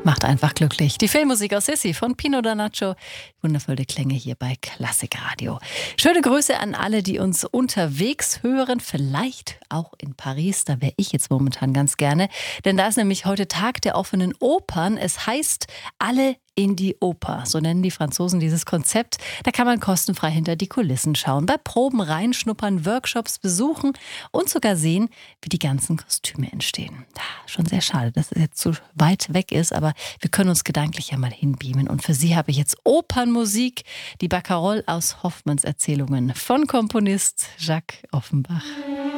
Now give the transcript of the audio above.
Macht einfach glücklich. Die Filmmusik aus Sissi von Pino Donaggio. Wundervolle Klänge hier bei Klassikradio. Schöne Grüße an alle, die uns unterwegs hören. Vielleicht auch in Paris. Da wäre ich jetzt momentan ganz gerne. Denn da ist nämlich heute Tag der offenen Opern. Es heißt Alle in die Oper. So nennen die Franzosen dieses Konzept. Da kann man kostenfrei hinter die Kulissen schauen, bei Proben reinschnuppern, Workshops besuchen und sogar sehen, wie die ganzen Kostüme entstehen. Schon sehr schade, dass es jetzt so weit weg ist, aber wir können uns gedanklich ja mal hinbeamen. Und für Sie habe ich jetzt Opernmusik, die Barcarolle aus Hoffmanns Erzählungen von Komponist Jacques Offenbach.